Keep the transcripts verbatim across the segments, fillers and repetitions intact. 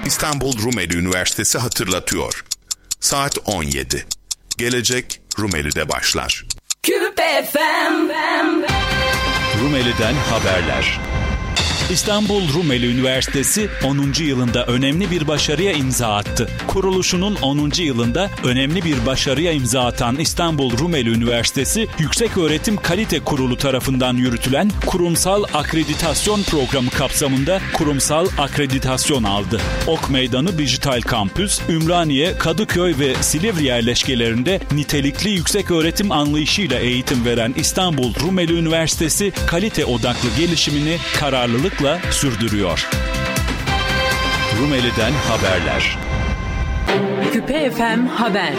İstanbul Rumeli Üniversitesi hatırlatıyor. Saat on yedi. Gelecek Rumeli'de başlar. Küpe F M. Rumeli'den haberler. İstanbul Rumeli Üniversitesi onuncu yılında önemli bir başarıya imza attı. Kuruluşunun onuncu yılında önemli bir başarıya imza atan İstanbul Rumeli Üniversitesi, Yükseköğretim Kalite Kurulu tarafından yürütülen kurumsal akreditasyon programı kapsamında kurumsal akreditasyon aldı. Ok Meydanı Dijital Kampüs, Ümraniye, Kadıköy ve Silivri yerleşkelerinde nitelikli yükseköğretim anlayışıyla eğitim veren İstanbul Rumeli Üniversitesi, kalite odaklı gelişimini kararlılık sürdürüyor. Rumeli'den haberler. Küpe F M Haber.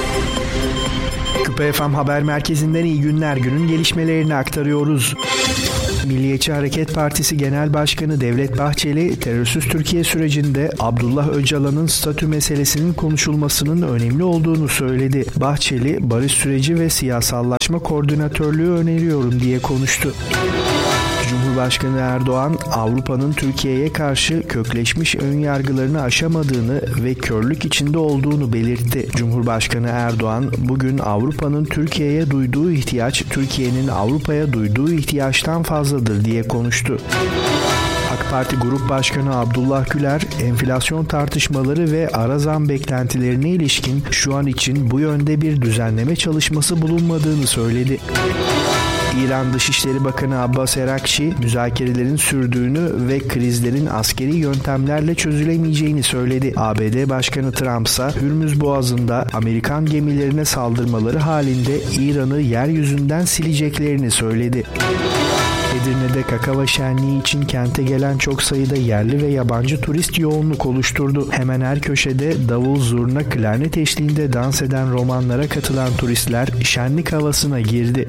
Küpe F M Haber Merkezi'nden iyi günler, günün gelişmelerini aktarıyoruz. Milliyetçi Hareket Partisi Genel Başkanı Devlet Bahçeli, terörsüz Türkiye sürecinde Abdullah Öcalan'ın statü meselesinin konuşulmasının önemli olduğunu söyledi. Bahçeli, barış süreci ve siyasallaşma koordinatörlüğü öneriyorum diye konuştu. Cumhurbaşkanı Erdoğan, Avrupa'nın Türkiye'ye karşı kökleşmiş önyargılarını aşamadığını ve körlük içinde olduğunu belirtti. Cumhurbaşkanı Erdoğan, bugün Avrupa'nın Türkiye'ye duyduğu ihtiyaç, Türkiye'nin Avrupa'ya duyduğu ihtiyaçtan fazladır diye konuştu. AK Parti Grup Başkanı Abdullah Güler, enflasyon tartışmaları ve ara zam beklentilerine ilişkin şu an için bu yönde bir düzenleme çalışması bulunmadığını söyledi. İran Dışişleri Bakanı Abbas Erakçi, müzakerelerin sürdüğünü ve krizlerin askeri yöntemlerle çözülemeyeceğini söyledi. A B D Başkanı Trump ise Hürmüz Boğazı'nda Amerikan gemilerine saldırmaları halinde İran'ı yeryüzünden sileceklerini söyledi. Edirne'de kakava şenliği için kente gelen çok sayıda yerli ve yabancı turist yoğunluk oluşturdu. Hemen her köşede davul, zurna, klarnet eşliğinde dans eden romanlara katılan turistler şenlik havasına girdi.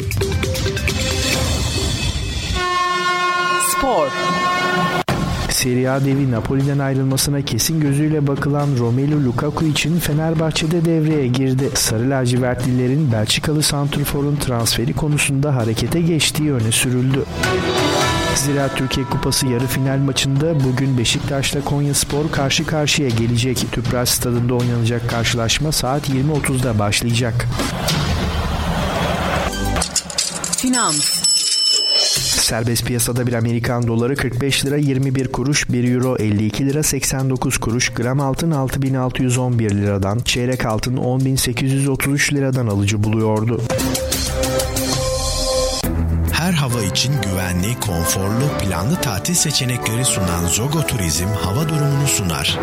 Spor. Serie A devi Napoli'den ayrılmasına kesin gözüyle bakılan Romelu Lukaku için Fenerbahçe'de devreye girdi. Sarı lacivertlilerin Belçikalı santrforun transferi konusunda harekete geçtiği öne sürüldü. Ziraat Türkiye Kupası yarı final maçında bugün Beşiktaş'la Konyaspor karşı karşıya gelecek. Tüpraş Stadı'nda oynanacak karşılaşma saat yirmi otuzda başlayacak. Finans. Serbest piyasada bir Amerikan doları kırk beş lira yirmi bir kuruş, bir euro elli iki lira seksen dokuz kuruş, gram altın altı bin altı yüz on bir liradan, çeyrek altın on bin sekiz yüz otuz üç liradan alıcı buluyordu. Her hava için güvenli, konforlu, planlı tatil seçenekleri sunan Zogo Turizm hava durumunu sunar.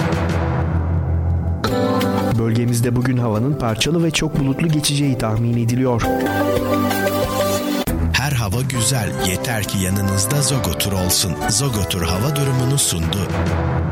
Bölgemizde bugün havanın parçalı ve çok bulutlu geçeceği tahmin ediliyor. Her hava güzel, yeter ki yanınızda Zogo Tur olsun. Zogo Tur hava durumunu sundu.